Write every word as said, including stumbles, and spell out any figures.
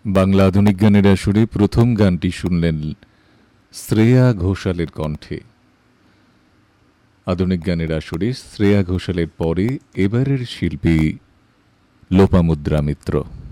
বাংলা আধুনিক গানের আসরে প্রথম গানটি শুনলেন শ্রেয়া ঘোষালের কণ্ঠে। আধুনিক গানের আসরে শ্রেয়া ঘোষালের পরে এবারের শিল্পী লোপামুদ্রা মিত্র।